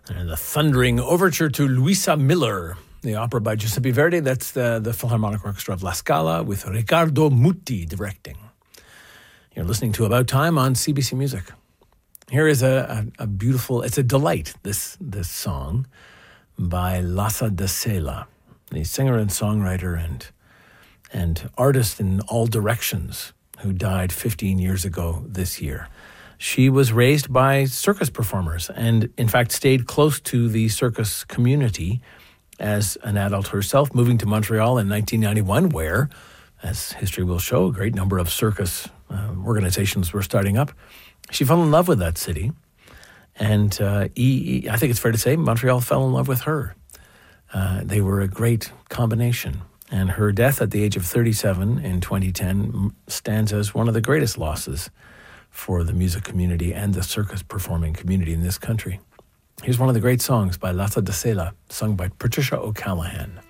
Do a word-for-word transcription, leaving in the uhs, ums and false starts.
And the thundering overture to Luisa Miller, the opera by Giuseppe Verdi. That's the, the Philharmonic Orchestra of La Scala with Riccardo Muti directing. You're listening to About Time on C B C Music. Here is a, a, a beautiful, it's a delight, this this song by Lassa da Sela, the singer and songwriter and, and artist in all directions who died fifteen years ago this year. She was raised by circus performers and, in fact, stayed close to the circus community as an adult herself, moving to Montreal in nineteen ninety-one, where, as history will show, a great number of circus uh, organizations were starting up. She fell in love with that city, and uh, e, e, I think it's fair to say Montreal fell in love with her. Uh, they were a great combination, and her death at the age of thirty-seven in twenty ten stands as one of the greatest losses for the music community and the circus performing community in this country. Here's one of the great songs by Lassa da Sela, sung by Patricia O'Callaghan.